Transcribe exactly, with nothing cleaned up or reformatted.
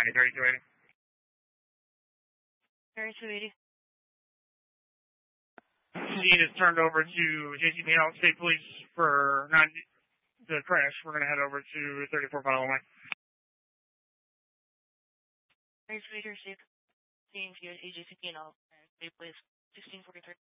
ninety, thirty-two eighty. thirty-two eighty. Scene is turned over to J C P L State Police for ninety, the crash. We're going to head over to thirty-four Final Line. thirty-two eighty received. Scene to A J C P L State Police, sixteen forty-three.